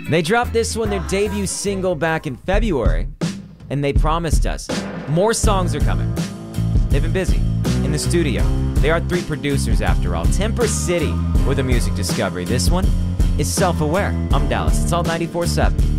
They dropped this one, their debut single, back in February, and they promised us more songs are coming. They've been busy in the studio. They are 3 producers after all. Temper City with a music discovery. This one is Self-Aware. I'm Dallas. It's all 94.7.